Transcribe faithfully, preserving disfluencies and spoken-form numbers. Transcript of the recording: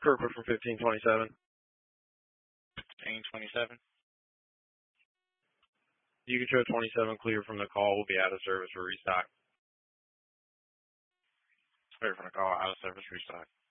Kirkwood from fifteen twenty-seven. fifteen twenty-seven. You can show twenty-seven clear from the call. We'll be out of service for restock. Clear from the call, out of service, restock.